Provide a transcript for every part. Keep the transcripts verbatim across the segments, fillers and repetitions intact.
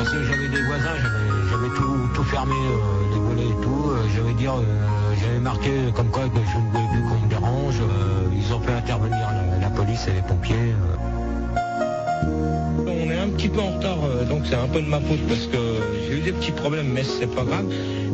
parce que j'avais des voisins, j'avais, j'avais tout, tout fermé, euh, les volets et tout. Euh, j'avais dire, euh, j'avais marqué comme quoi que je ne voulais plus qu'on me dérange. Euh, ils ont fait intervenir la, la police et les pompiers. Euh. On est un petit peu en retard, euh, donc c'est un peu de ma faute parce que j'ai eu des petits problèmes, mais c'est pas grave.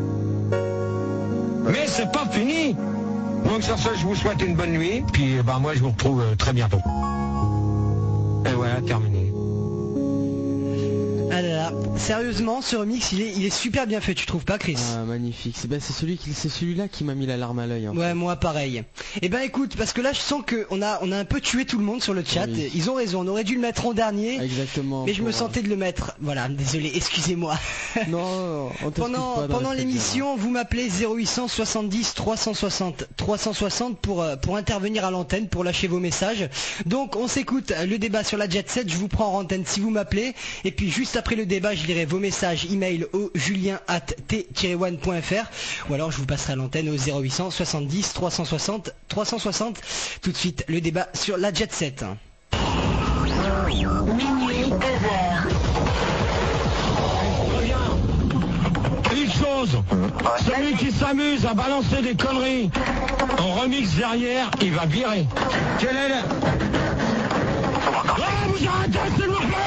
Mais c'est pas fini. Donc sur ça, je vous souhaite une bonne nuit. Puis bah, moi, je vous retrouve euh, très bientôt. Et voilà, terminé. Ah là là, sérieusement, ce remix, il est, il est super bien fait, tu trouves pas, Chris? Ah, magnifique. C'est, ben, c'est celui qui, c'est celui-là qui m'a mis la larme à l'œil. Hein. Ouais, moi pareil. Eh ben écoute, parce que là, je sens qu'on a, on a un peu tué tout le monde sur le chat. Oui. Ils ont raison, on aurait dû le mettre en dernier. Exactement. Mais je me sentais de le mettre. Voilà, désolé, excusez-moi. Non, on pendant pas pendant l'émission, vous m'appelez zéro huit cent soixante-dix trois cent soixante trois cent soixante pour pour intervenir à l'antenne, pour lâcher vos messages. Donc on s'écoute le débat sur la Jet Set. Je vous prends en antenne si vous m'appelez. Et puis juste après le débat, je lirai vos messages email au julien arobase t tiret one point f r ou alors je vous passerai à l'antenne au zéro huit cent soixante-dix trois cent soixante trois cent soixante. Tout de suite le débat sur la Jet Set. Minuit, deux heures. Une chose, celui qui s'amuse à balancer des conneries en remix derrière, il va virer. Quel est le... Oh, vous arrêtez, s'il vous plaît!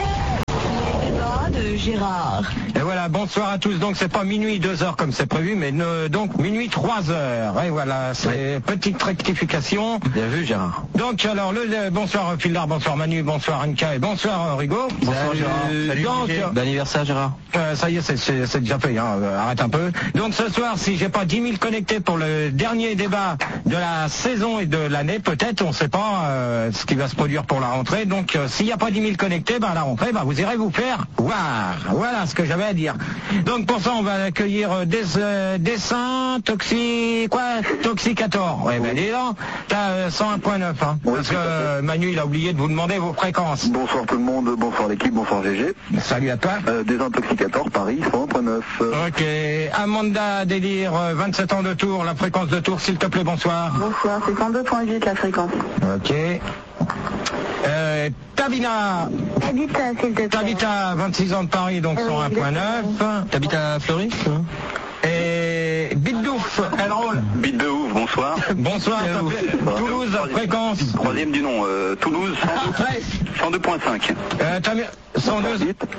De Gérard. Et voilà, bonsoir à tous. Donc c'est pas minuit deux heures comme c'est prévu, mais ne, donc minuit trois heures. Et voilà, c'est ouais. Petite rectification. Bien vu, Gérard. Donc alors le, le bonsoir Phildar, bonsoir Manu, bonsoir Anka et bonsoir Rigo. Bonsoir Salut, Gérard. Salut, donc, euh, bon anniversaire Gérard. Euh, ça y est, c'est, c'est, c'est déjà fait. Hein. Euh, arrête un peu. Donc ce soir, si j'ai pas dix mille connectés pour le dernier débat de la saison et de l'année, peut-être, on sait pas euh, ce qui va se produire pour la rentrée. Donc euh, s'il n'y a pas dix mille connectés, ben à la rentrée, ben, vous irez vous faire voir. Voilà ce que j'avais à dire. Donc pour ça, on va accueillir euh, des euh, Dessin, Toxi, quoi, Toxicator. Ouais, ben dis donc, t'as euh, cent un point neuf. Hein, oui, parce que euh, Manu, il a oublié de vous demander vos fréquences. Bonsoir tout le monde, bonsoir l'équipe, bonsoir G G. Salut à toi. Euh, Désintoxicator, Paris, cent un point neuf. Ok. Amanda Délire, euh, vingt-sept ans de Tours, la fréquence de Tours, s'il te plaît, bonsoir. Bonsoir, c'est cent deux point huit la fréquence. Ok. Euh, Tabina. T'habites, s'il te plaît. Tabita, vingt-six ans de Paris, donc euh, cent un point neuf. T'habites à Fleury? Et Bitdouf, elle roule. Bite de ouf, bonsoir. Bonsoir, Toulouse, fréquence. Troisième du nom, euh, Toulouse, cent deux point cinq. Euh, cent deux.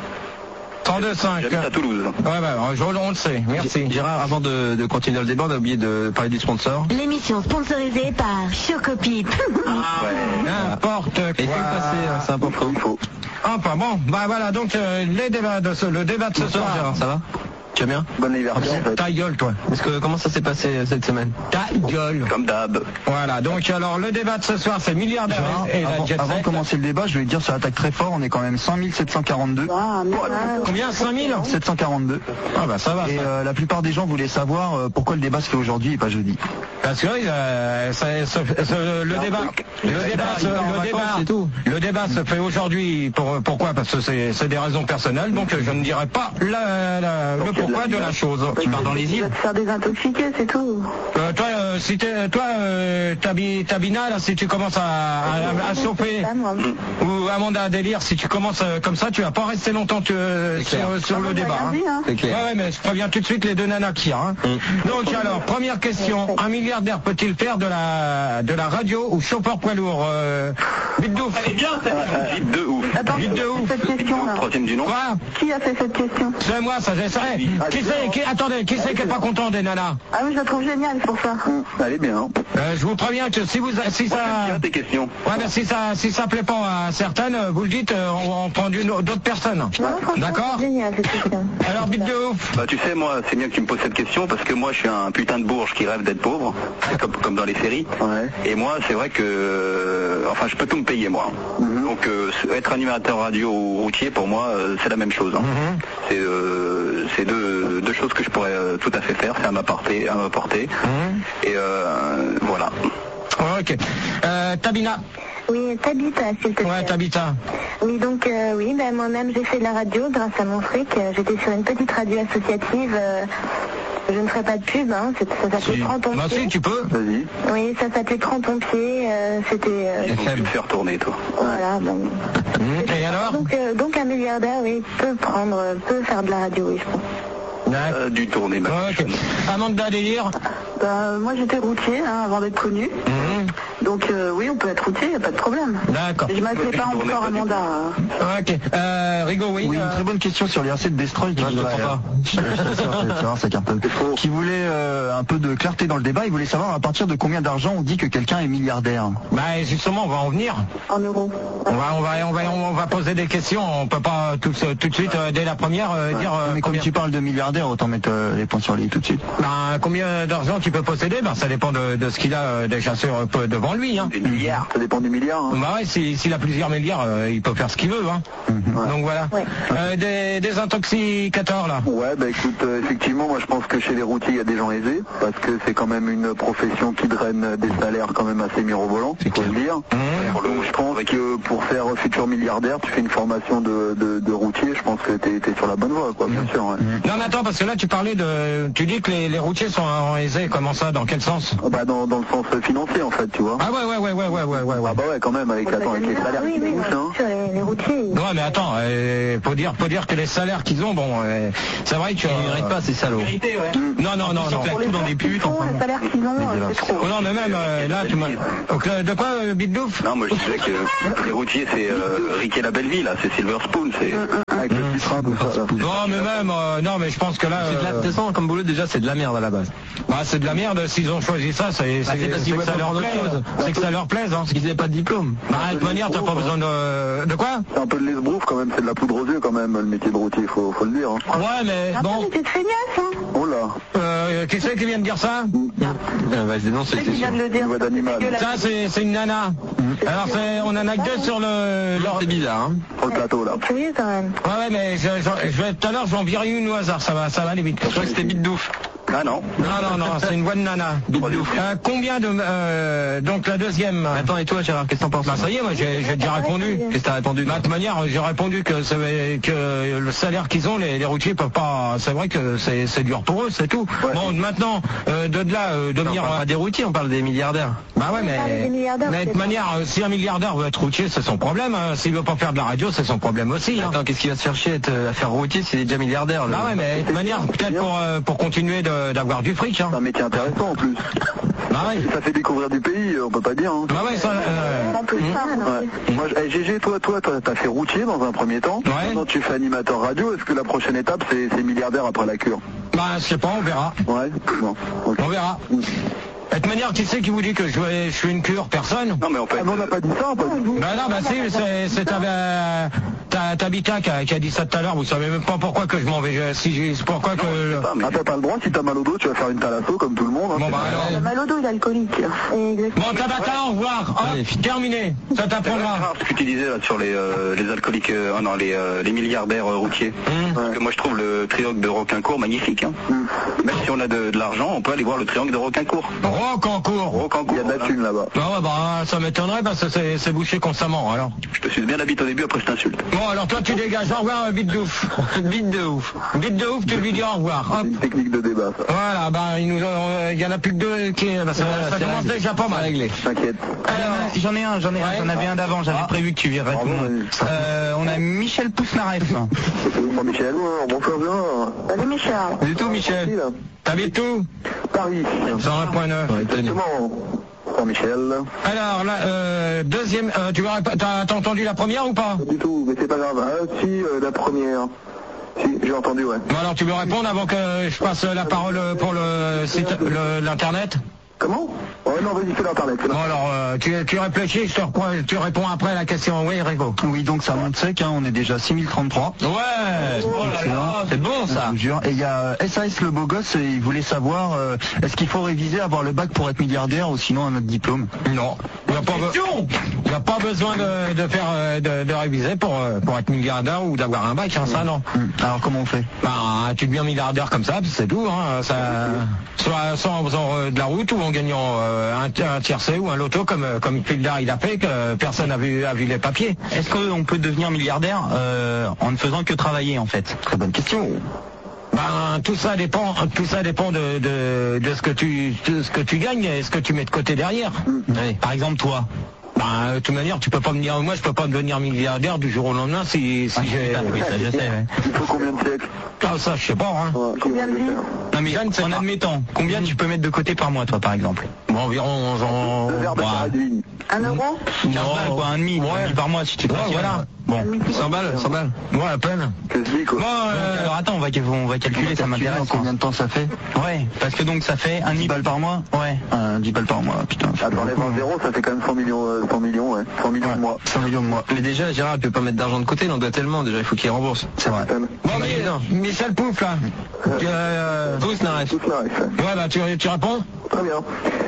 cent deux virgule cinq. J'habite à Toulouse. Ouais, bah, je, on le sait, merci. Gérard, avant de, de continuer le débat, on a oublié de parler du sponsor. L'émission sponsorisée par Chocopip. Ah, ouais, n'importe quoi. Et il faut le passer, hein, c'est important. Il faut. Enfin bon, bah voilà, donc euh, les débats de ce, le débat de ce Bonsoir, soir. Gérard, ça va? Tu vas bien? Bon anniversaire. En fait. Ta gueule, toi. Est-ce que, comment ça s'est passé euh, cette semaine? Ta gueule. Comme d'hab. Voilà, donc alors le débat de ce soir, c'est milliardaire et la avant, Jet avant Set. de commencer le débat, je vais dire ça attaque très fort, on est quand même cinq mille sept cent quarante-deux. Ah, mais Combien? cinq mille? sept cent quarante-deux. Ah bah ça va. Et ça. euh, la plupart des gens voulaient savoir euh, pourquoi le débat se fait aujourd'hui et pas jeudi. Parce que euh, ça, ça, ça, le débat, le débat, se, le débat, c'est tout. le débat se fait aujourd'hui. Pour, pourquoi? Parce que c'est, c'est des raisons personnelles. Donc je ne dirai pas la, la, le pourquoi de la chose. Tu pars dans les tu vas îles? te faire désintoxiquer, c'est tout. Euh, toi, euh, si t'es, toi, euh, Tabi, Tabina, là, si tu commences à, à, à, à chauffer, Ça, moi. ou Amanda Délire, si tu commences euh, comme ça, tu vas pas rester longtemps tu, euh, sur, sur le Ah, débat. j'ai rien dit, hein. C'est clair. Ouais, ouais, mais je préviens tout de suite les deux nanas qui hein. Mm. Donc alors, première question, un milliardaire peut-il faire de la de la radio ou chauffeur poids lourd euh, Bitdouf. Elle est bien, cette bite de ouf. Attends, Vite de qui a ouf. fait cette question là? Troisième du nom. Quoi? Qui a fait cette question? C'est moi, ça j'essaierai. Qui c'est qui, attendez, qui c'est qui est pas content des nanas? Ah oui, je la trouve géniale pour ça. Elle est bien. euh, Je vous préviens que si vous si ça Bien tes questions. ouais, mais si ça si ça plaît pas à certaines, vous le dites, euh, on, on prend d'une- d'autres personnes. Non, franchement, D'accord? c'est génial cette question. Alors bite de ouf. Bah tu sais, moi, c'est bien que tu me poses cette question parce que moi, je suis un putain de bourge qui rêve d'être pauvre, comme, comme dans les séries. Ouais. Et moi, c'est vrai que, euh, enfin, je peux tout me payer, moi. Donc, euh, être animateur radio ou routier, pour moi, euh, c'est la même chose. hein. Mhm. C'est euh, c'est deux, deux choses que je pourrais euh, tout à fait faire, c'est à ma portée. À ma portée. Mhm. Et euh, voilà. Ok. Euh, Tabina. Oui, t'habites, s'il te plaît. Ouais, Tabita. Oui, donc euh, oui, ben, moi-même j'ai fait de la radio grâce à mon fric. Euh, J'étais sur une petite radio associative euh, Je ne ferai pas de pub, hein. C'est- Ça s'appelait Si. Prends ton Bah pied. si, tu peux. Vas-y. Oui, ça s'appelait Prends ton pied. euh, C'était... euh, Donc, tu peux te faire tourner, toi. Voilà, bon. Mmh. Et alors? Donc, euh, donc un milliardaire, oui, peut prendre, euh, peut faire de la radio, oui, je pense. D'accord. Euh, du tourner, maintenant. Ok. Amanda Délire. Bah, moi j'étais routier hein, avant d'être connu. Mmh. Donc euh, oui, on peut être routier, y a pas de problème. D'accord. Je m'appelais pas encore Amanda. hein. Ok. Euh, Rigo, oui. Oui, une euh, très bonne question sur les R C de Destroy. Qui Non, je ne voulait, comprends pas. euh, je- je suis sûr, tu vas voir, ça cartonne. Qui voulait euh, un peu de clarté dans le débat. Il voulait savoir à partir de combien d'argent on dit que quelqu'un est milliardaire. Bah justement, on va en venir. En euros. On va, on va, on va, on va poser des questions. On peut pas tout, tout de suite euh, dès la première euh, dire. euh, Mais comme combien- tu parles de milliardaire, autant mettre euh, les points sur les tout de suite. Ben, combien d'argent tu peux posséder? Ben, ça dépend de, de ce qu'il a euh, déjà sur, euh, devant lui. Hein. Des milliards. Ça dépend du milliard. Hein. Bah ouais, si- s'il a plusieurs milliards, euh, il peut faire ce qu'il veut. Hein. Mhm. Donc voilà. Ouais. Euh, des, des intoxicateurs là. Ouais, bah écoute, euh, effectivement, moi je pense que chez les routiers, il y a des gens aisés, parce que c'est quand même une profession qui draine des salaires quand même assez mirobolants, il faut le dire. Mmh. Donc je pense que pour faire futur milliardaire, tu fais une formation de, de, de routier, je pense que t'es es sur la bonne voie, quoi, bien sûr. Ouais. Non mais attends, parce que là tu parlais de... Tu dis que les, les routiers sont en aisés, comment ça? Dans quel sens? Ah bah dans, dans le sens financier en fait, tu vois. Ah ouais, ouais, ouais, ouais, ouais, ouais, ouais. ouais. Ah bah ouais, quand même, avec, attends, avec les salaires oui, qui oui, touchent, hein. sur les, les routiers. Ouais mais attends, euh, faut dire, faut dire que les salaires qu'ils ont, bon, euh, c'est vrai que... Ils méritent pas ces salauds. Non, non, non, non. Pour les dans des putes, font, enfin, le salaire qu'ils ont, euh, c'est trop. Oh non mais même euh, là tu m'as... Donc, euh, de quoi, euh, Bitdouf? Non, moi je disais que les routiers, c'est euh, Rick et la belle vie, là, c'est Silver Spoon, c'est... Avec le petit train, tout ça, là. Non mais même, euh, non mais je pense que là... C'est de la, euh, de toute façon, comme boulot, déjà, c'est de la merde à la base. bah, c'est de la merde, s'ils ont choisi ça, c'est Bah, c'est- c'est parce c'est qu'ils que voulaient ça pas leur prendre plaise. autre chose. C'est que ça leur plaise, hein. Parce qu'ils n'avaient pas de diplôme. Bah, de toute manière, t'as pas besoin de... De quoi? C'est un peu de l'esbrouf quand même, c'est de la poudre aux yeux quand même, le métier de routier, faut, faut le dire. Hein. Ouais mais Ah, bon... mais t'es de feignasse, hein. Oh là, Euh, qui c'est qui vient de dire ça? Euh, bah, je dénonce, C'est c'est qui vient sûr. de le dire. voix d'animal. C'est Ça c'est c'est une nana. Alors c'est, on en a que deux sur le... leur- C'est bizarre, hein. Sur le plateau là. Curieux quand même. Ouais ouais mais je, je, je vais tout à l'heure je vais en virer une au hasard, ça va, ça va aller vite. Je crois que c'était Bitdouf. Ah non. Non non non, c'est une voix de nana. Euh, combien de... Euh, donc la deuxième... Attends, et toi, Gérard, qu'est-ce que t'en penses? Bah ça y est, moi j'ai j'ai déjà répondu. Qu'est-ce que t'as répondu? Bah, de toute manière, j'ai répondu que, ça va- que le salaire qu'ils ont, les, les routiers peuvent pas... C'est vrai que c'est c'est dur pour eux, c'est tout. Bon, maintenant, euh, de là, euh, Non, on devenir... parle pas des routiers, on parle des milliardaires. Bah ouais, On parle mais... des milliardaires, Mais de c'est toute manière, euh, si un milliardaire veut être routier, c'est son problème. hein. S'il veut pas faire de la radio, c'est son problème aussi. hein. Attends, qu'est-ce qu'il va se faire chier à être- à faire routier s'il est déjà milliardaire? le- Bah ouais, mais de toute manière, peut-être pour, euh, pour continuer de- d'avoir du fric. Hein. C'est un métier intéressant en plus. Bah ouais. Ça fait découvrir du pays, on peut pas dire. Hein. Bah ouais, ça... euh, On peut ça, non. Ouais. Moi, je- eh, G G, toi, toi, toi, t'as fait routier dans un premier temps. Ouais. Maintenant, tu fais animateur radio. Est-ce que la prochaine étape, c'est c'est milliardaire après la cure? bah je sais pas, on verra. Ouais. Bon. ok. On verra. De toute manière, qui c'est qui vous dit que je, vais- je suis une cure? Personne. Non, mais en fait... Ah, mais on n'a pas dit ça, pas du tout. Bah non, bah si, c'est- c'est ta, euh, ta, ta Bita qui a, qui a dit ça tout à l'heure, vous savez même pas pourquoi que je m'en vais, je- si j'ai, pourquoi que... Ah, mais- Attends, t'as le droit, si t'as mal au dos, tu vas faire une thalasso comme tout le monde. hein. Bon bah Le alors... mal au dos, il est alcoolique. Exactement. Bon, Tabata, au revoir. Hop, Allez, terminé. Ça C'est t'apprendra. rare ce que tu disais là sur les, euh, les alcooliques, euh, oh non, les, euh, les milliardaires euh, routiers. Hum. Parce que moi je trouve le triangle de Roquincourt magnifique. Hein. Même si on a de, de l'argent, on peut aller voir le triangle de Roquincourt. Rock en cours. Roquincourt. Il y a de la voilà. thune là-bas. Bah ouais, bah ça m'étonnerait parce que c'est c'est bouché constamment, alors. Je te suis bien la bite au début, après je t'insulte. Bon, alors toi tu dégages, au revoir, vite de ouf. Vite de ouf. Vite de ouf, tu lui dis au revoir. C'est Hop. une technique de débat, ça. Voilà, bah il nous, euh, il y en a plus que deux qui... Bah, ça, Voilà, ça c'est commence réglé. déjà pas mal. Réglé. T'inquiète. J'en ai un, j'en ai un, j'en avais un d'avant, j'avais prévu que tu virerais tout le monde. Euh, on a Michel Pousnareff. Bonjour Michel. Bonsoir bien. Salut Michel. Du tout, Michel. T'habites où? Paris. cent un point neuf. Exactement. Bonsoir Michel. Alors là, euh, deuxième, euh, tu vas, t'as t'as entendu la première ou pas? Pas du tout, mais c'est pas grave. Ah, si, euh, la première. Si, j'ai entendu, ouais. Bon alors tu veux répondre avant que je passe la parole pour le site, le- l'internet? Comment? Oh non, vas-y, fais l'internet. fais Bon l'internet. alors, euh, tu, tu réfléchis, je te reprends- tu réponds après à la question. Oui, Rigo. Oui, donc ça monte sec, hein, on est déjà six mille trente-trois. Ouais. Oh là là, c'est bon ça. Je vous jure. Et il y a euh, S A S le beau gosse, et il voulait savoir euh, est-ce qu'il faut réviser, avoir le bac pour être milliardaire ou sinon un autre diplôme? Non. Il n'y a, pas be- il y a pas besoin de, de faire euh, de, de réviser pour, euh, pour être milliardaire ou d'avoir un bac, hein, ça non. Hum. Alors comment on fait? Bah, tu deviens milliardaire comme ça, puis c'est tout. Hein, ça, soit, soit en faisant euh, de la route ou en gagnant euh, un, un tiercé ou un loto comme, euh, comme Pildar il a fait, que personne n'a vu, a vu les papiers. Est-ce qu'on peut devenir milliardaire euh, en ne faisant que travailler en fait? Très bonne question. Ben, tout ça dépend, tout ça dépend de, de, de ce que tu, de ce que tu gagnes et ce que tu mets de côté derrière. Oui. Par exemple, toi. Ben, de toute manière, tu peux pas me dire, moi, je peux pas devenir milliardaire du jour au lendemain si, si Ah, j'ai. oui, ça, je sais, ouais. Il faut combien de siècles? Ah, ça, je sais pas, hein. Ouais, Combien de vies? Non mais en admettant, combien tu peux mettre de côté par mois toi par exemple? Bon, environ, genre. Deux verres de Bah. carré de vigne. Un euro? quinze balles quoi, un demi, un demi par mois si tu te Ouais, rassures. voilà. Bon. cent balles, cent balles. Ouais, à peine. Que je dis, quoi. Bon, euh, Alors attends, on va, on va calculer, ça m'intéresse. En combien de temps ça fait? Ouais, parce que donc ça fait un demi dix balles par mois? Ouais. Euh, dix balles par mois, putain. Ah, t'enlèves un zéro, ça fait quand même cent millions, euh, cent millions, ouais. cent millions de mois. cent millions de mois. Mais déjà, Gérard, il peut pas mettre d'argent de côté, il en doit tellement, déjà, il faut qu'il rembourse. C'est vrai. bon, mais, Michel Pouf, là. Tu, euh, Tous n'arrêtent. Tout ça, ouais. ouais, bah, tu, tu réponds? Très bien.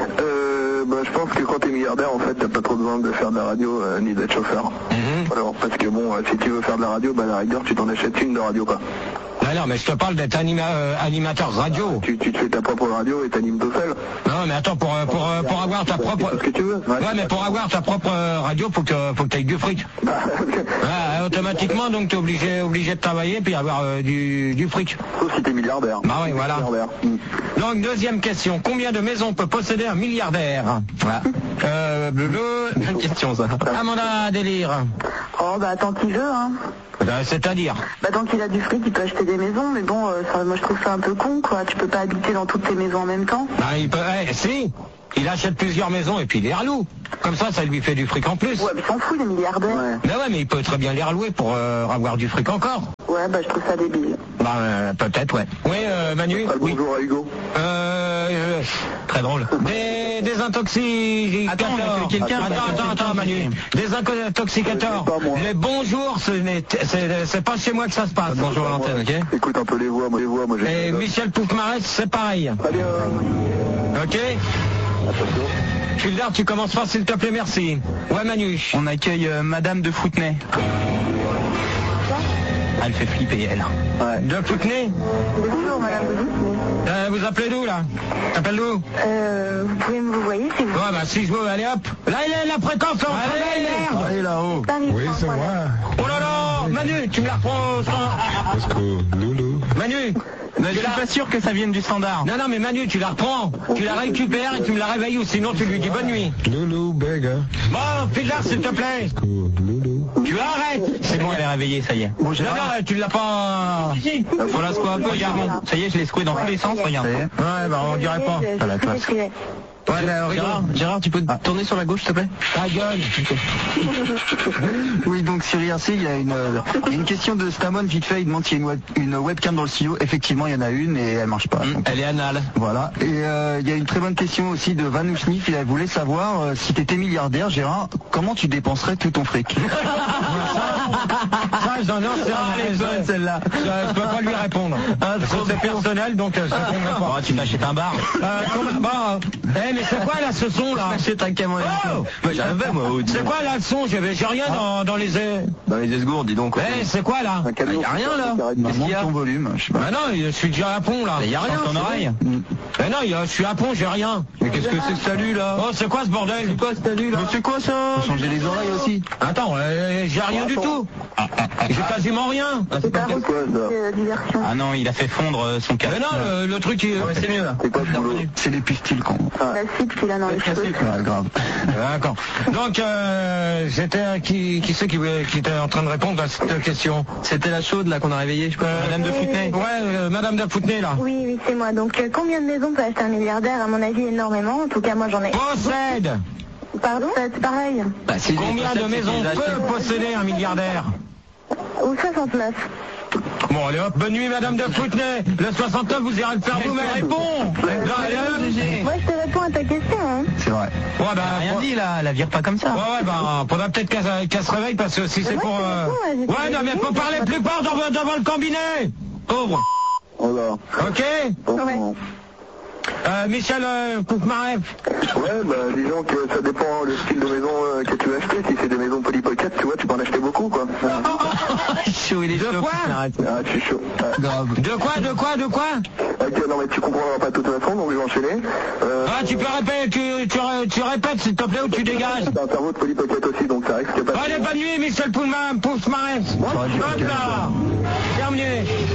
Euh, bah, je pense que quand t'es milliardaire, en fait, t'as pas trop besoin de faire de la radio euh, ni d'être chauffeur. Alors, parce que bon, euh, si tu veux faire de la radio, bah, à la rigueur, tu t'en achètes une de radio, quoi. Non, non, mais je te parle d'être anima, euh, animateur radio. Tu, tu te fais ta propre radio et t'animes tout seul. Non, mais attends, pour, euh, pour, euh, pour avoir ta propre... C'est ce que tu veux. Ouais, mais pour avoir ta propre euh, radio, faut que, faut que t'aies du fric. Bah, Ouais, automatiquement, donc t'es obligé, obligé de travailler puis avoir euh, du, du fric. sauf si t'es milliardaire. Bah oui, voilà. Milliardaire. Mm. Donc, deuxième question. Combien de maisons peut posséder un milliardaire? Voilà. Euh, bleu, Bonne question ça. Amanda Délire. Oh, bah, tant qu'il veut, hein. Euh, C'est-à-dire? Bah, tant qu'il a du fric, il peut acheter des maisons, mais bon, euh, ça, moi, je trouve ça un peu con, quoi. Tu peux pas habiter dans toutes tes maisons en même temps. Bah, il peut... Eh, si. Il achète plusieurs maisons et puis il les reloue. Comme ça, ça lui fait du fric en plus. Ouais, mais s'en fout, les milliardaires. Ouais. Mais ouais, mais il peut très bien les relouer pour euh, avoir du fric encore. Ouais, bah, je trouve ça débile. Bah, euh, peut-être, ouais. Oui, euh, Manu? Ah, Oui. bonjour à Hugo. Euh, euh, très drôle. Des, des intoxicateurs. Attends, on a fait quelqu'un. Attends, attends, attends, Manu. Des intoxicateurs. C'est pas moi. Les bonjours, ce n'est, c'est, c'est pas chez moi que ça se passe. Bonjour à l'antenne, ok? Écoute un peu les voix, moi les voix, moi j'ai... Et Michel Poufmarès, c'est pareil. Très bien. Ok? Fulder, tu commences fort, s'il te plaît, merci. Ouais, Manu. On accueille euh, Madame de Foutenay. Elle fait flipper elle. Ouais. De Foutenay? Bonjour, madame. Euh, vous appelez d'où, là? T'appelles d'où? Euh, vous pouvez me vous voyez, si vous... Ouais, bah, si je veux, allez hop. Là, il est la fréquence, on allez, merde. Allez là-haut. Oui, c'est moi. Oh là là, Manu, tu me la reprends au standard. Manu, Mais je suis pas sûr que ça vienne du standard. non, non, mais Manu, tu la reprends, tu la récupères et tu me la réveilles ou sinon tu lui dis bonne nuit. Loulou, beggar. Bon, Fiddler, s'il te plaît. Loulou. Tu arrêtes. C'est bon, elle est réveillée, ça y est. Non, non, tu l'as pas... Faut la secouer un peu, regarde. Ça y est, je l'ai secoué dans tous les sens, regarde. Ouais, bah, on dirait pas. Je- je À la sais classe. ce qu'il est. Ouais, là, Gérard, regarde. Gérard, tu peux tourner sur la gauche, s'il te plaît? Ta gueule. Oui, donc sur I R C, il y a une, euh, il y a une question de Stamon vite fait, il demande s'il y a une, web- une webcam dans le studio. Effectivement, il y en a une et elle marche pas. Donc, Elle est anale. voilà. Et euh, il y a une très bonne question aussi de Van Ousnif, il voulait savoir euh, si tu étais milliardaire, Gérard, comment tu dépenserais tout ton fric? Ça, j'en ai elle est bonne, celle-là. Je peux pas lui répondre. Parce que c'est personnel, donc euh, je répondrai pas. Oh, tu t'achètes un bar. Euh, comment- bah, eh, mais c'est quoi là ce son là? T'achètes un camion. Oh Bah, j'avais, moi. au- C'est quoi là le son? J'ai j'ai rien dans, dans les... Eh, Dans les esgourdes, dis donc. c'est quoi là? Un camion, y a rien, c'est là. un carré de Bah, vigne. monte y a ton volume, je sais pas. Bah non, je suis déjà à pont là. Il y a rien, Dans ton c'est oreille. Eh non, il y a- je suis à pont, j'ai rien. Mais qu'est-ce que c'est que salut là? Oh, c'est quoi ce bordel? C'est quoi ce salut là? C'est quoi ça? Faut changer les oreilles aussi. Attends, euh, j'ai rien du tout. J'ai quasiment rien. C'est un C'est quoi, ça? de diversion. Ah non, il a fait fondre euh, son casque. Mais non, le, le truc, il... C'est mieux là. C'est quoi ce boulot? C'est les pistils con. L'acide qu'il a dans les cheveux. Ouais, grave. D'accord. Donc, euh, j'étais qui, qui c'est qui, qui était en train de répondre à cette question? C'était la chaude là qu'on a réveillée, je crois. Madame de Foutenay. Ouais, euh, Madame de Foutenay là. Oui, oui, c'est moi. Donc, euh, combien de maisons peut acheter un milliardaire? À mon avis, énormément. En tout cas, moi, j'en ai. Possède. Pardon? C'est pareil. Bah, si Combien de maisons peut posséder un milliardaire? Ou soixante-neuf. Bon, allez hop, bonne nuit Madame de Foutenay. Le soixante-neuf, vous irez le faire vous-même. Réponds. Allez hop. Moi, je te réponds à ta question, hein. C'est vrai. Ouais, bah, T'as rien faut- dit là, la vire pas comme ça. Ouais, ouais, bah, faudra peut-être qu'elle qu'elle se réveille parce que si c'est Ouais, pour... c'est euh, bon, ouais, j'ai Ouais, non, mais faut fait parler des plus fort devant, devant le cabinet. Pauvre. Oh là. Ok. Bon, Ouais. bon. Euh, Michel euh, Poufmaref. Ouais, bah disons que ça dépend le style de maison euh, que tu veux acheter. Si c'est des maisons polypocket, tu vois, tu peux en acheter beaucoup, quoi. Chaud, il est De chaud. quoi? Arrête. Ah, je suis chaud. Ah. Grave. De quoi, de quoi, de quoi? Ok, non mais tu comprendras pas de toute façon, donc je vais enchaîner. Euh, Ah, tu peux répéter, tu, tu, ré- tu répètes s'il te plaît ou tu dégages. c'est un cerveau de polypocket aussi, donc ça risque pas. Allez, bonne nuit, Michel Poufmaref. Hop là. Terminé.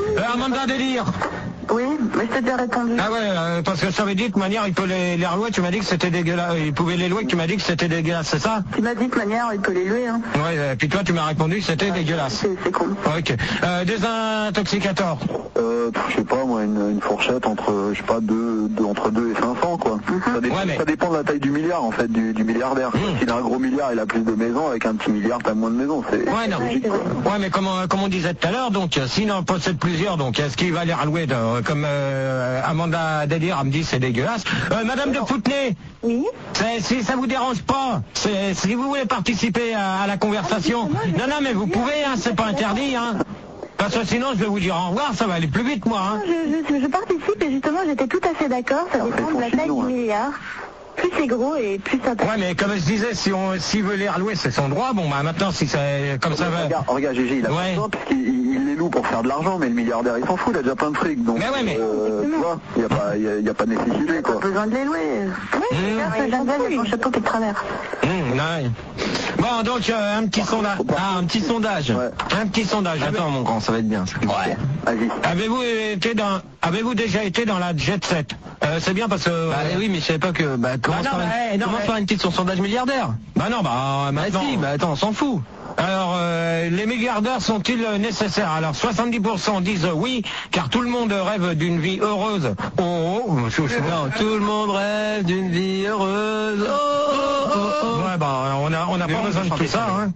Euh, Amanda Délire. Oui, mais je t'ai déjà répondu. Ah ouais, euh, parce que je t'avais dit de toute manière, il peut les, les relouer, tu m'as dit que c'était dégueulasse. Il pouvait les louer, tu m'as dit que c'était dégueulasse, c'est ça? Tu m'as dit de toute manière, il peut les louer. Hein. Ouais, et puis toi, tu m'as répondu que c'était dégueulasse. C'est con. Ok. Euh, désintoxicateur. Euh, je sais pas, moi, une, une fourchette entre, je sais pas, deux, deux, entre deux et cinq cents, quoi. Mm-hmm. Ça, dépend, ouais, mais... ça dépend de la taille du milliard, en fait, du, du milliardaire. Mmh. S'il a un gros milliard, il a plus de maisons, avec un petit milliard, t'as moins de maisons. C'est ouais, non. logique, ouais, mais comme, comme on disait tout à l'heure, donc, s'il en possède plusieurs, donc, est-ce qu'il va les relouer de, comme euh, Amanda Délire me dit, c'est dégueulasse. Euh, Madame de Poutenay. Oui. Si ça vous dérange pas, si vous voulez participer à, à la conversation. Non, non, mais vous pouvez, hein, c'est pas interdit, hein. Parce que sinon, je vais vous dire au revoir, ça va aller plus vite, moi. Hein. Je, je, je participe et justement, j'étais tout à fait d'accord. Ça dépend de la taille du milliard. Plus c'est gros et plus ça passe. Ouais, mais comme je disais, si on s'il veut les relouer, c'est son droit. Bon, bah maintenant, si c'est comme ça va. Regarde, regarde Gégé, il a ouais. pas parce qu'il il les loue pour faire de l'argent, mais le milliardaire, il s'en fout, il a déjà plein de fric. Donc, mais ouais, mais. Euh, tu vois, il n'y a, a, a pas de nécessité, quoi. Pas besoin de les louer. Oui, mmh. C'est j'aime bien les chapeau qui travers. Mmh, ouais. Bon, donc, euh, un petit sondage. Ah, un petit sondage. Ouais. Un petit sondage. Attends, mon grand, ça va être bien. Ouais. Vas-y. Avez-vous été dans, avez-vous déjà été dans la jet set? Euh, c'est bien parce que. Bah euh, oui, mais je savais pas que. Bah, comment bah, faire, une, bah, comment faire une petite sur sondage milliardaire? Bah non, bah maintenant. Bah si, bah attends, on s'en fout. Alors, euh, les milliardaires sont-ils nécessaires? Alors, soixante-dix pour cent disent oui, car tout le monde rêve d'une vie heureuse. Oh, oh, oh, non, tout le monde rêve d'une vie heureuse. Oh, oh, oh, oh. Ouais, bah, on a, on n'a pas besoin de tout ça. Hein.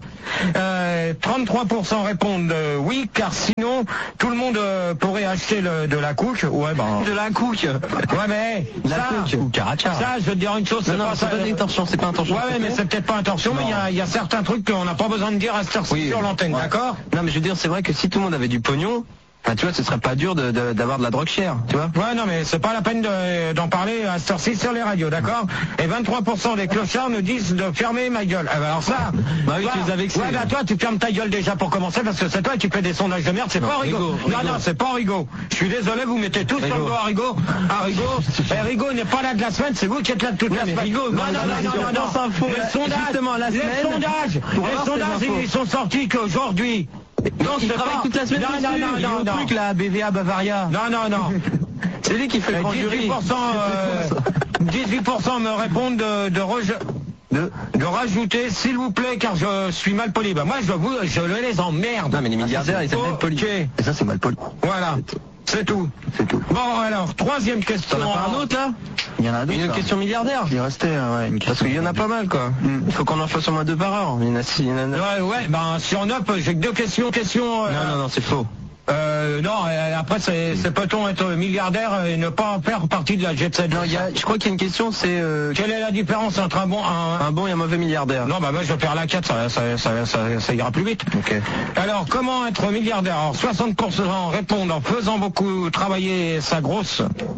Euh, trente-trois pour cent répondent euh, oui, car sinon, tout le monde euh, pourrait acheter le, de la couche. Ouais, bah. De la couche. Ouais, mais. La ça, couche. Ça, je veux te dire une chose. C'est non, pas, non, c'est pas une intention, c'est pas intention. Ouais, ouais, mais c'est peut-être pas intention, non. Mais il y, y a certains trucs qu'on n'a pas besoin de dire à cette heure-ci oui, sur l'antenne, ouais. D'accord? Non, mais je veux dire, c'est vrai que si tout le monde avait du pognon, enfin, tu vois, ce serait pas dur de, de, d'avoir de la drogue chère, tu vois. Ouais, non, mais c'est pas la peine de, d'en parler à cette heure-ci sur les radios, d'accord? Et vingt-trois pour cent des clochards nous disent de fermer ma gueule. Eh ben alors ça, bah oui, toi, tu les as vexés. Ouais, bah toi, tu fermes ta gueule déjà pour commencer, parce que c'est toi qui fais des sondages de merde, c'est non, pas Rigaud. Rigaud. Non, Rigaud. non, c'est pas Rigaud. Je suis désolé, vous mettez tous sur le dos à Rigaud. Ah, Rigaud, et Rigaud n'est pas là de la semaine, c'est vous qui êtes là de toute ouais, la semaine. Rigaud, non, non, non, non, non, non. Les sondages, la les sondages, les sondages, ils sont sortis qu'aujourd'hui. Non, il travaille toute la semaine. Non, non, non, non, non. Truc là, B V A Bavaria. Non, non, non. C'est lui qui fait le grand jury. dix-huit pour cent, euh, dix-huit pour cent me répondent de, de, reje... de, de rajouter, s'il vous plaît, car je suis mal poli. Bah, moi, je vous, je les emmerde. Non, mais les milliardaires, ils sont mal polis. Et ça, c'est mal poli. Voilà. C'est tout. C'est tout. Bon, alors, troisième question. T'en as pas un autre, là? Il y en a d'autres. Une là. question milliardaire. Il restait, ouais, une question. Parce qu'il y en a pas mal, quoi. Mm. Il faut qu'on en fasse au moins deux par heure. Il y en a six, il y en a neuf. Ouais, ouais, ben, sur neuf, j'ai que deux questions, questions. Euh, non, non, non, c'est faux. Euh, non, euh, après, c'est, c'est peut-on être milliardaire et ne pas en faire partie de la jet set? Non, il y a, je crois qu'il y a une question, c'est... Euh, quelle est la différence entre un bon... Un, un bon et un mauvais milliardaire? Non, bah moi, je vais faire la quatre, ça, ça, ça, ça, ça ira plus vite. Ok. Alors, comment être milliardaire? Alors, soixante pour cent répondent en faisant beaucoup travailler sa grosse...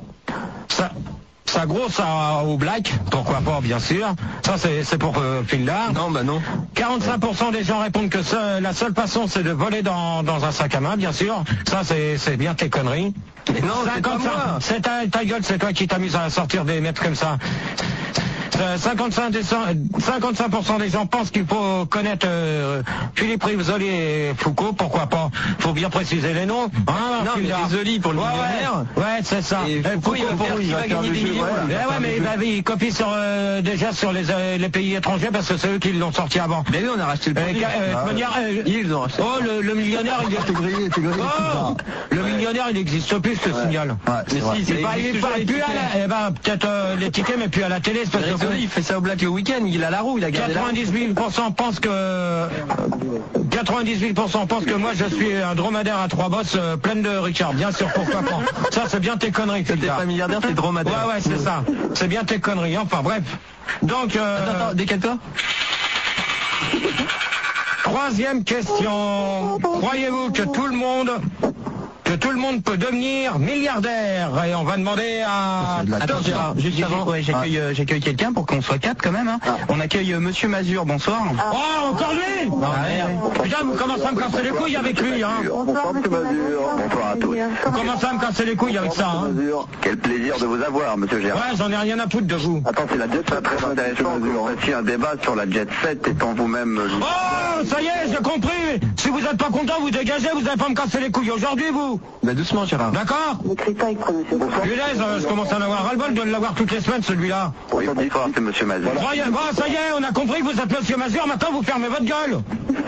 Sa, sa grosse à, au black, pourquoi pas, bien sûr. Ça, c'est, c'est pour euh, Phildar. Non, bah non. quarante-cinq pour cent des gens répondent que ce, la seule façon, c'est de voler dans, dans un sac à main, bien sûr. Ça, c'est, c'est bien tes conneries. Mais non, c'est pas moi. C'est ta, ta gueule, c'est toi qui t'amuses à sortir des mètres comme ça. cinquante-cinq pour cent des gens pensent qu'il faut connaître euh, Philippe Risoli et Foucault, pourquoi pas? Faut bien préciser les noms. Hein, non, mais Risoli pour le ouais, millionnaire. Ouais, ouais, c'est ça. Et Foucault, il va, faire, il va gagner des millions. Ouais, ouais, ouais mais bah, il copie sur, euh, déjà sur les, euh, les pays étrangers parce que c'est eux qui l'ont sorti avant. Mais oui, on a racheté le produit. Euh, euh, ah, manière, euh, ils ont racheté. Oh, le, le millionnaire, il est grillé, t'es grillé. Oh, le millionnaire, il n'existe plus, je te ouais. signale. Ouais, c'est mais si, il pas, il pas plus à la, eh ben, peut-être euh, les tickets, mais plus à la télé. Parce que il fait ça au black le week-end, il a la roue, il a gardé quatre-vingt-dix-huit pour cent pensent que quatre-vingt-dix-huit pour cent pensent que moi je suis un dromadaire à trois bosses euh, pleine de Richard. Bien sûr, pourquoi pas. Ça, c'est bien tes conneries. T'es pas milliardaire, t'es dromadaire. Ouais, ouais, c'est ça. C'est bien tes conneries. Enfin, bref. Donc, euh... Attends, attends, décale-toi. Troisième question. Croyez-vous que tout le monde... que tout le monde peut devenir milliardaire? Et on va demander à... Attends, Gérard, juste avant, ouais, j'accueille, euh, j'accueille quelqu'un pour qu'on soit quatre quand même. Hein. Ah. On accueille euh, Monsieur Mazur, bonsoir. Ah. Oh, encore lui? Ah, merde. Putain, vous commencez à me casser les couilles avec lui. Hein. Bonsoir, Monsieur Mazur. Bonsoir à à tous. Vous commencez à me casser les couilles avec ça, hein. Quel plaisir de vous avoir, monsieur Gérard. Ouais, j'en ai rien à foutre de vous. Attends, c'est la jet set très intéressant. Vous fassiez un débat sur la jet set étant vous-même... Oh, ça y est, j'ai compris. Si vous êtes pas content, vous dégagez, vous allez pas me casser les couilles aujourd'hui, vous. Bah doucement, Gérard. D'accord. Punaise, je commence à en avoir ras-le-bol de l'avoir toutes les semaines, celui-là. Oui, bonsoir, c'est monsieur Mazur. Bon, ça y est, on a compris que vous êtes monsieur Mazur, maintenant vous fermez votre gueule.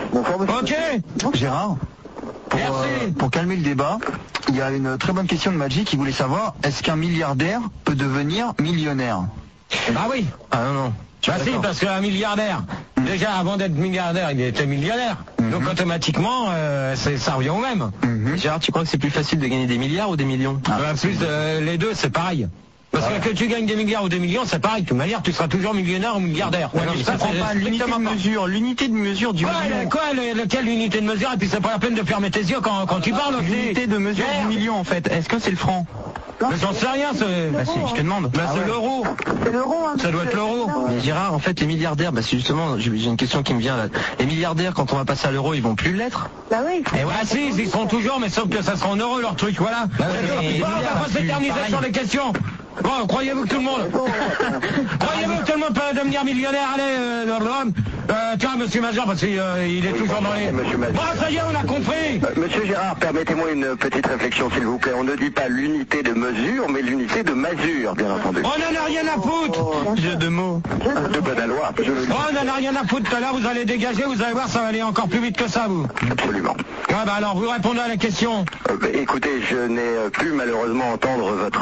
Ok. Gérard, pour, euh, pour calmer le débat, il y a une très bonne question de Magic qui voulait savoir, est-ce qu'un milliardaire peut devenir millionnaire? Bah oui. Ah non, non. Bah si, parce qu'un milliardaire, mmh. déjà avant d'être milliardaire, il était millionnaire. Mmh. Donc automatiquement, euh, ça revient au même. Mmh. Gérard, tu crois que c'est plus facile de gagner des milliards ou des millions? ah. bah, plus de, Les deux, c'est pareil. Parce ouais. que que tu gagnes des milliards ou des millions, c'est pareil. De toute manière, tu seras toujours millionnaire ou milliardaire. Ouais, non, mais ça prend pas l'unité de mesure. L'unité de mesure du ouais, million. Quoi, le, lequel l'unité de mesure? Et puis c'est pas la peine de fermer tes yeux quand, quand tu parles. L'unité de mesure du million, en fait. Est-ce que c'est le franc? Mais j'en sais rien, c'est... Bah si, je te demande. Bah ah c'est ouais. l'euro. C'est l'euro, hein. Ça doit être l'euro. Mais Gérard, en fait, les milliardaires, bah c'est justement, j'ai une question qui me vient là. Les milliardaires, quand on va passer à l'euro, ils vont plus l'être? Bah oui. Et ouais, si, ils seront toujours, mais sauf que ça sera en euros leur truc, voilà. Bah ouais, bon, on va pas s'éterniser sur les questions. Bon, croyez-vous que tout le monde... croyez-vous que tout le monde peut devenir millionnaire? Allez, euh, euh, tiens, monsieur Major, parce qu'il euh, il est oui, toujours dans les... Monsieur Major. Bon, ça y est, on a compris. euh, Monsieur Gérard, permettez-moi une petite réflexion, s'il vous plaît. On ne dit pas l'unité de mesure, mais l'unité de masure, bien entendu. On n'en a rien à foutre. Oh, jeu de mots. De Badalois. Je... Oh, on n'en a rien à foutre. Tout à l'heure, vous allez dégager, vous allez voir, ça va aller encore plus vite que ça, vous. Absolument. Ah bah alors, vous répondez à la question. Euh, bah, écoutez, je n'ai plus malheureusement entendre votre...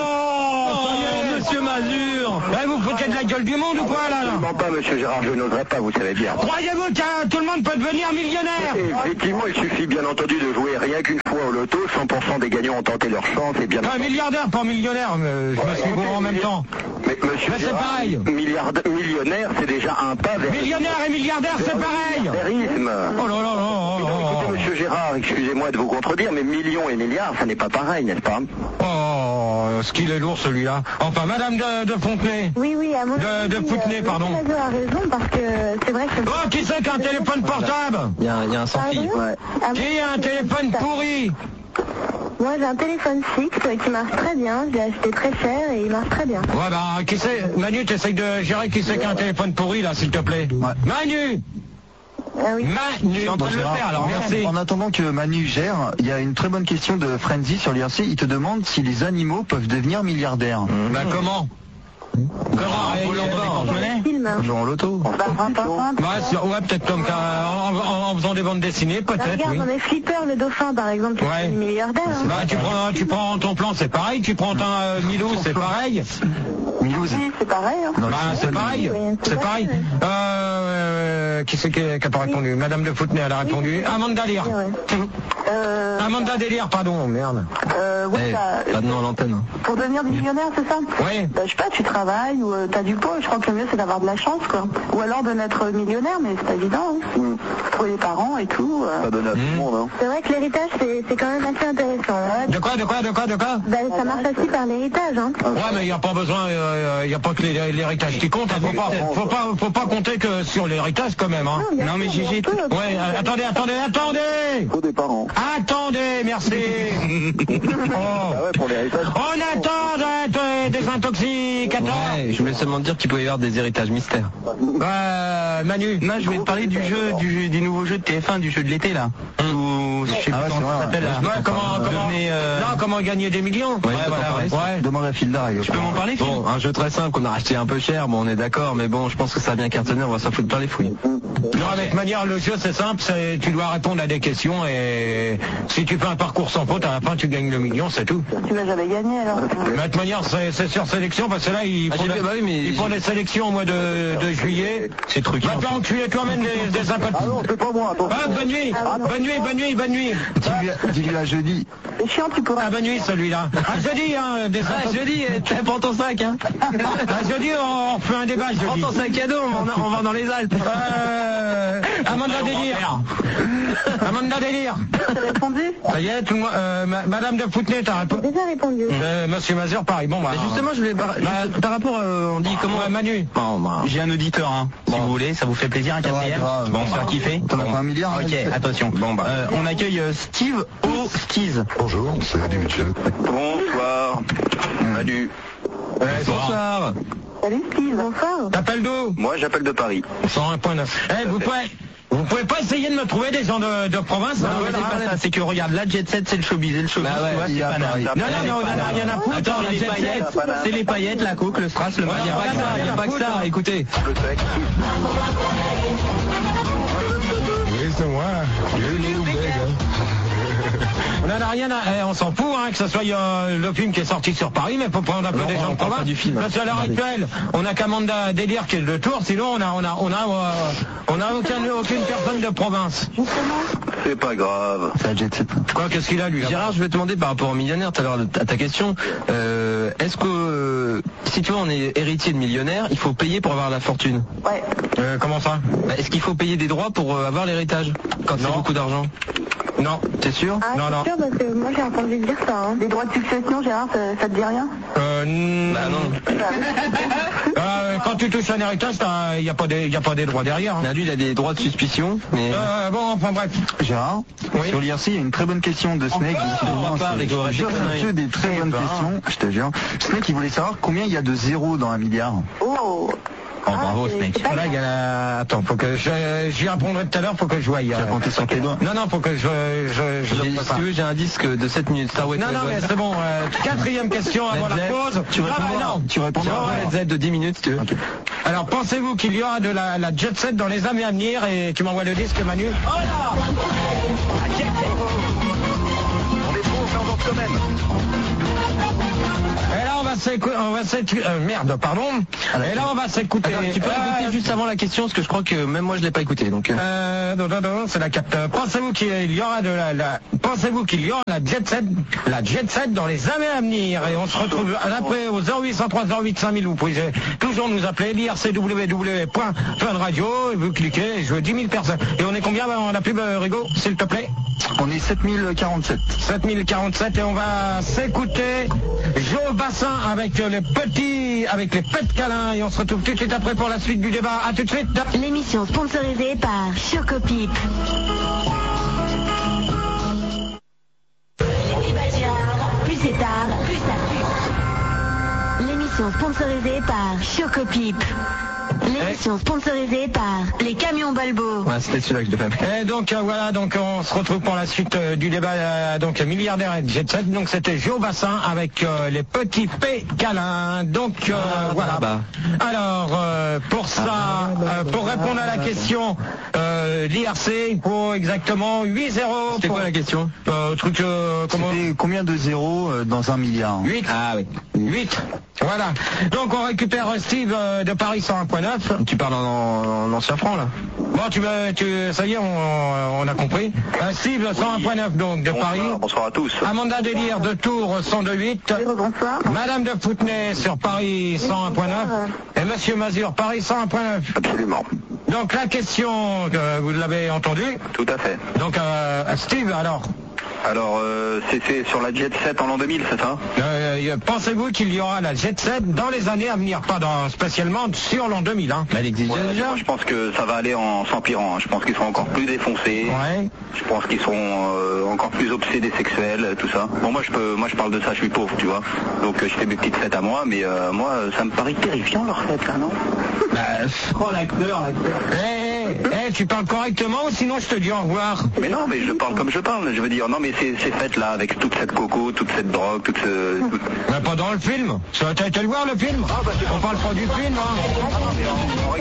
Oh, oh monsieur Mazur. Eh, vous foutez de la gueule du monde ou quoi, là, là? Non, pas, monsieur Gérard, je n'oserais pas, vous savez bien. Croyez-vous que tout le monde peut devenir millionnaire? Effectivement, il suffit bien entendu de jouer rien qu'une fois au loto, cent pour cent des gagnants ont tenté leur chance et bien... Un milliardaire, pas millionnaire, mais je me suis bourré en même temps. Mais monsieur mais Gérard, c'est pareil. Milliard... millionnaire, c'est déjà un pas vers... Millionnaire et milliardaire, c'est pareil. Milliardarisme. Oh là là là là là. Écoutez, monsieur Gérard, excusez-moi de vous contredire, mais millions et milliards, ça n'est pas pareil, n'est-ce pas? Oh, ce qu'il est lourd celui-là. Enfin, madame de, de Fontenay. Oui, oui, à mon De, de Fontenay, euh, pardon. Vous avez raison, parce que c'est vrai que... Oh, qui c'est qui a un téléphone portable? Il y a, il y a un sans-fil. Ouais. Ah, qui a un téléphone pourri? Moi, j'ai un téléphone fixe qui marche très bien. Je l'ai acheté très cher et il marche très bien. Ouais, bah, qui c'est? Manu, t'essayes de gérer qui c'est qui a un téléphone pourri, là, s'il te plaît. Ouais. Manu! Ah oui. Manu, je suis en train de le faire, alors merci. En attendant que Manu gère, il y a une très bonne question de Frenzy sur l'I R C. Il te demande si les animaux peuvent devenir milliardaires. Mmh. Bah comment? Comment? Genre en loto. Ouais, ouais peut-être comme en, en, en faisant des bandes dessinées, peut-être. Regarde, oui. on est Flipper, le dauphin, par exemple, ouais. qui est milliardaire. Hein. Bah, tu prends, tu prends ton plan, c'est pareil. Tu prends ton euh, Milou, c'est pareil. Milou, oui, c'est pareil. Hein. Bah, c'est pareil. Oui, c'est pareil. Euh, euh, qui c'est qui n'a pas répondu? Oui. Madame de Fontenay, elle a répondu. Oui. Amanda Délire. Oui, ouais. euh... Amanda Délire, pardon, merde. Euh, ouais, hey, bah, pas de nom à l'antenne. Pour devenir millionnaire, c'est ça? Oui. Bah, je sais pas, tu travailles ou euh, t'as du pot. Je crois que le mieux, c'est d'avoir de la chance, quoi. Ou alors de naître millionnaire, mais c'est pas évident. Hein. Mm. Trouver les parents et tout. Euh... Ça donne à tout le monde, hein. C'est vrai que l'héritage, c'est quand même assez intéressant. Hein. De quoi, de quoi, de quoi, de quoi? Bah, ça marche aussi par l'héritage, hein. Ouais, mais il n'y a pas besoin, il euh, n'y a pas que l'héritage qui compte. Hein. Faut pas, faut pas, faut pas compter que sur l'héritage quand même, hein. Non, non mais j'ai... Ouais, euh, attendez, attendez, attendez. Faut des parents. Attendez, merci. Oh. Ah ouais, pour l'héritage. On attend des intoxicateurs. Ouais, je voulais seulement dire qu'il pouvait y avoir des héritages mystères. Euh, Manu. Non, je vais te parler du jeu, du, du nouveau jeu de T F un, du jeu de l'été là. Ou, je sais ah plus ouais, comment ça s'appelle. Ouais, comment, comment, euh... non, comment gagner des millions. Ouais, ouais, voilà, ouais. Ouais. Demande à Filda. Tu peux m'en parler, Phil? Bon, un jeu très simple qu'on a racheté un peu cher, bon on est d'accord, mais bon, je pense que ça a bien cartonné, on va s'en foutre par les fouilles. Non, avec manière, le jeu c'est simple, tu dois répondre à des questions et si tu fais un parcours sans faute, à la fin tu gagnes le million, c'est tout. Tu vas jamais gagner alors. Mais de toute manière, c'est sur sélection parce que là, ils ah, font, bah oui, mais ils font des sélections au mois de, de juillet. C'est truc. Va faire enculer toi-même des, des sympathies. Ah non, c'est pas moi, attends. Ah, bonne nuit, ah, bonne nuit, bonne nuit, bonne nuit. Dis-lui à jeudi. C'est chiant, tu pourras. Ah, bonne nuit celui-là. Ah, jeudi, hein, des ah, jeudi, tu prends ton sac, hein. Ah, jeudi, on, on fait un débat, jeudi. Prends ton sac à dos, on, on va dans les Alpes. Euh, Amanda Délire. Amanda Délire. T'as répondu? Ça y est, tout le monde, euh, ma, Madame de Fontenay, t'as répondu? J'ai déjà répondu. Euh, Monsieur Mazur, pareil. Bon, bah. Mais justement, je voulais, par, bah, par rapport, euh, on dit comment? Ouais, Manu. Bon, bah, j'ai un auditeur, hein. Bon. Si vous voulez, ça vous fait plaisir, un quatrième? Ouais, bon, on va kiffer. T'en as pas un milliard? Ok, attention. Bon, bah, euh, on accueille euh, Steve O. Skis. Bonjour, c'est Eddie Mitchell. Bonsoir. Salut. Ouais, Bonsoir. Salut Steve, bonsoir. T'appelles d'où? Moi, j'appelle de Paris. cent un point neuf. Eh, vous pouvez, vous pouvez pas essayer de me trouver des gens de, de province? Non, hein, mais voilà, c'est pas hein. ça, c'est que regarde, la Jet Set, c'est le showbiz, et le showbiz, Bah ouais, tu vois, il y c'est a Paname. Paris. Non, non, non, il y en a rien à foutre. Attends, la les Jet paillettes, Set. c'est les paillettes, la coke, le strass, le Voilà, il n'y a pas que ça, il n'y a pas que ça, écoutez. Reason why, you little beggar. On en a rien à... eh, on s'en fout, hein, que ce soit euh, le film qui est sorti sur Paris, mais faut prendre un peu Non, des gens on de parle province. pas du film. Parce qu'à l'heure actuelle, on a qu'Amanda Délire qui est de Tours, sinon on a, on a, on a, euh, on a aucun, aucune personne de province. C'est pas grave. C'est la Jet Set. Quoi, qu'est-ce qu'il a lui là? Gérard, je vais te demander par rapport aux millionnaires, tout à l'heure à ta question, euh, est-ce que euh, si tu vois on est héritier de millionnaire, il faut payer pour avoir la fortune? Ouais. Euh, comment ça? Bah, est-ce qu'il faut payer des droits pour euh, avoir l'héritage quand c'est Non. beaucoup d'argent? Non. T'es sûr? Ah, Non, c'est non. sûr, parce que moi j'ai entendu dire ça. Hein. Les droits de succession, Gérard, ça, ça te dit rien? Euh, n- Bah non. euh, quand tu touches un héritage, il n'y a pas des, y a pas des droits derrière. Hein. Bah, lui il a des droits de suspicion, mais... Euh, bon, enfin bref. Gérard, Oui. sur l'I R C, il y a une très bonne question de Snake. on va pas, les gars, Je jure, arrêtez c'est que des très bonnes ben. questions, je te jure. Snake, il voulait savoir combien il y a de zéros dans un milliard. Oh. Oh, bravo, c'est- Snake. c'est pas Là, il y a la- Attends, faut que je, j'y apprendrai tout à l'heure, faut que je voie. Tu vas compter sur tes doigts. Non, non, faut que je, je, je, J'ai- le si prépare. tu veux, j'ai un disque de sept minutes, Star Wars. Non, non, mais c'est bon. euh, quatrième question avant la Led Zepp. pause. Tu Ah, bah, répondras, non. tu répondras. Non, Led Zepp de dix minutes, si tu veux. Alors, pensez-vous qu'il y aura de la, la jet set dans les années à venir? Et tu m'envoies le disque, Manu. Oh là! On est trop, on fait encore quand même. Et là, on va s'écouter... On va s'écouter... Euh, merde, pardon. Et là, on va s'écouter... Attends, tu peux Euh, répéter juste avant la question, parce que je crois que même moi je l'ai pas écouté, donc... euh. Euh, non, non, non, c'est la capte. Pensez-vous qu'il y aura de la, la- pensez-vous qu'il y aura la jet set, la jet set dans les années à venir? Et on se retrouve après au zéro huit cent trois zéro huit cinq mille. Vous pouvez toujours nous appeler, lire c w w point fun radio, et vous cliquez, et je veux dix mille personnes. Et on est combien dans la pub, euh, Rigo, s'il te plaît? On est sept mille quarante-sept. sept mille quarante-sept, et on va s'écouter Joe Bassin avec les petits, avec les pets câlins, et on se retrouve tout de suite après pour la suite du débat. À tout de suite. L'émission sponsorisée par Chocopip. Plus c'est tard, plus ça pue. L'émission sponsorisée par Chocopip. L'émission sponsorisée par les camions Balbo. Ouais, c'était celui-là que je devais faire. Et donc euh, voilà, donc on se retrouve pour la suite euh, du débat, euh, donc milliardaire et jet set. Donc c'était Joe Bassin avec euh, les petits P câlins. Donc euh, Ah, voilà. bah. Alors euh, pour ça, euh, pour répondre à la question, euh, l'I R C, il faut exactement huit zéros. C'était pour- quoi la question? euh, truc euh, comment C'était combien de zéros euh, dans un milliard? huit. Ah oui. huit. Voilà. Donc on récupère euh, Steve euh, de Paris cent un point neuf. Tu parles en, en ancien franc, là? Bon, tu veux, tu, ça y est, on, on a compris. Euh, Steve, cent un point neuf donc de Paris. Bonsoir, bonsoir à tous. Amanda Délire de Tours, cent deux virgule huit. Bonsoir. Madame de Foutenay sur Paris, cent un point neuf. Et Monsieur Mazur, Paris, cent un point neuf. Absolument. Donc la question, euh, vous l'avez entendue. Tout à fait. Donc euh, Steve, alors, Alors, euh, c'est c'est sur la Jet set en l'an deux mille, c'est ça? euh, pensez-vous qu'il y aura la jet set dans les années à venir? Pas dans, spécialement sur l'an deux mille. Hein. Elle existe Ouais, déjà. moi, je pense que ça va aller en s'empirant. hein. Je pense qu'ils sont encore plus défoncés. Ouais. Je pense qu'ils sont euh, encore plus obsédés sexuels, tout ça. Bon, moi je peux, moi je parle de ça, je suis pauvre, tu vois. Donc euh, je fais mes petites fêtes à moi, mais euh, moi euh, ça me paraît terrifiant leur fête, là, non? Oh l'acteur, l'acteur. Eh, eh, eh, tu parles correctement ou sinon je te dis au revoir. Mais non, mais je parle comme je parle. Je veux dire, non, mais ces, ces fêtes-là, avec toute cette coco, toute cette drogue, toute ce... tout- Mais pas dans le film. Ça, t'as été le voir le film? On parle pas du film, hein.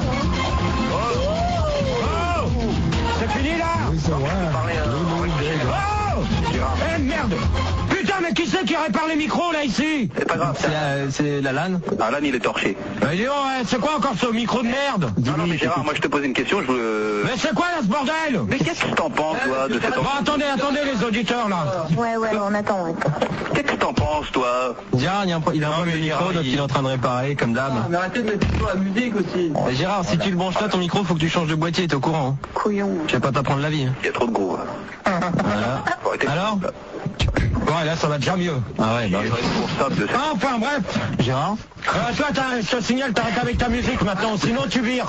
Oh, c'est fini là? Reason why, you little beggar. Oh, eh merde. Putain, mais qui c'est qui répare les micros là ici? C'est pas grave. C'est la, c'est la LAN. Alan, il est torché. Bah, dis donc, eh, c'est quoi encore ce micro de merde? Non, non, mais Gérard, moi je te pose une question, je veux... Mais c'est quoi là ce bordel? Mais qu'est-ce que t'en penses, toi, de cette... Bon, attendez, attendez les auditeurs là. Ouais, ouais, on attend. Ouais. Qu'est-ce que t'en penses, toi? Gérard, il, y a un pro- il a un problème de micro, donc il est en train de réparer, comme d'hab. Mais arrêtez de mettre toujours la musique aussi. Mais Gérard, si tu le branches là, ton micro, faut que tu changes de boîtier, t'es au courant. Hein. Couillon. Je vais pas t'apprendre la vie. Hein. Il y a trop de gros. hein. Voilà. Faut arrêter. Alors Ouais, là ça va déjà mieux. Ah ouais, bah, Il est responsable de ça. Enfin bref. Gérard? Euh, toi, t'as- je te signale, t'arrêtes avec ta musique maintenant, sinon tu vires.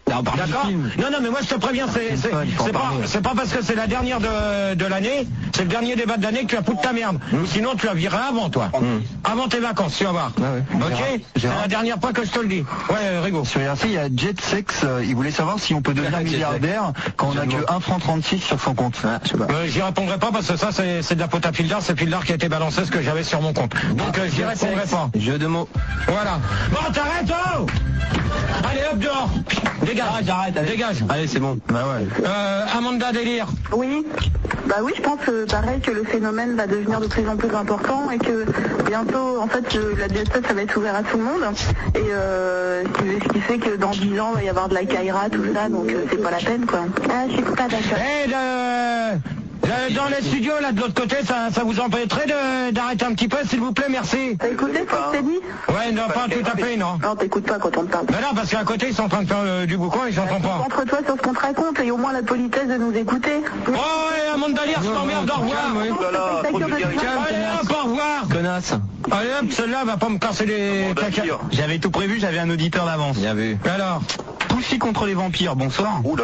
D'accord. Non, non, mais moi je te préviens, c'est c'est c'est pas c'est pas parce que c'est la dernière de de l'année, c'est le dernier débat de l'année que tu vas foutre ta merde. Ou sinon tu la vireras avant toi, avant tes vacances, tu vas voir. Ok. C'est la dernière fois que je te le dis. Ouais, Rigo. Sur R C, il y a Jet Sex, euh, il voulait savoir si on peut devenir milliardaire quand on a que un franc trente-six sur son compte. Ah, je sais pas. Euh, j'y répondrai pas parce que ça c'est c'est de la faute à Fildar, c'est Fildar qui a été balancé ce que j'avais sur mon compte. Donc euh, j'y répondrai pas. Jeu de mots. Voilà. Bon, t'arrêtes, oh. Allez, hop dehors. Dégage. Arrête, j'arrête. Dégage. Allez, c'est bon. Bah ouais. Euh, Amanda Délire. Oui. Bah oui, je pense euh, pareil que le phénomène va devenir de plus en plus important et que bientôt, en fait, euh, la jet set, ça va être ouvert à tout le monde. Et euh, ce qui- ce qui fait que dans dix ans, il va y avoir de la Kaira, tout ça, donc euh, c'est pas la peine, quoi. Ah, je suis pas d'accord. Eh, le- le- dans les studios, là, de l'autre côté, ça, ça vous empêcherait de- d'arrêter un petit peu, s'il vous plaît, merci. T'as écouté ce que je t'ai dit? Ouais, non, pas tout à fait, non. Non, t'écoutes pas quand on te parle. Mais non, parce qu'à côté, ils sont en train de faire euh, du boucan et j'entends pas. Concentre-toi sur ce qu'on te raconte et au moins la politesse de nous écouter. Oh, et Amanda Délire, je t'emmerde, au revoir. Allez, hop, au revoir. Connasse. Allez, hop, celle-là va pas me casser les caca. J'avais tout prévu, j'avais un auditeur d'avance. Bien vu. Alors, Touchy contre les vampires, bonsoir. Oula.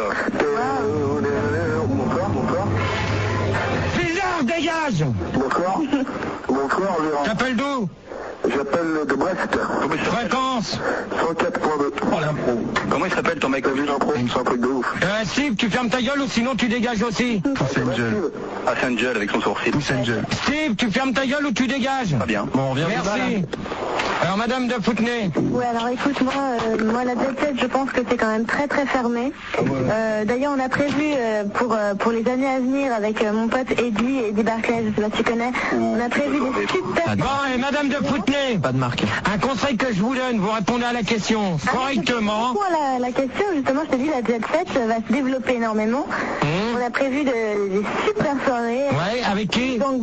Bonsoir, bonsoir. Fildar, dégage. Bonsoir. Bonsoir, Laurent. T'appelles d'où? J'appelle de Brest. Fréquence. cent quatre point deux. Oh l'impro. Comment il s'appelle ton mec? T'as vu l'impro? C'est un truc de ouf. Euh, Steve, tu fermes ta gueule ou sinon tu dégages aussi. Pouce Angel. Ah, c'est Angel avec son sourcil. Pouce Angel. Steve, tu fermes ta gueule ou tu dégages. Pas bien. Bon, on revient au débat, là. Merci. Alors, Madame de Foutenay. Ouais, alors écoute, moi, euh, moi la jet set, je pense que c'est quand même très très fermé. Euh, D'ailleurs, on a prévu euh, pour euh, pour les années à venir avec euh, mon pote Eddie, Eddie Barclay, je sais pas si tu connais, on a prévu des super... Bon, et Madame de Foutenay. Pas de marque. Un conseil que je vous donne, vous répondez à la question correctement. Pour la, la question, justement, je te dis, la jet set va se développer énormément. Mmh. On a prévu de, des super soirées. Ouais, avec qui? Donc,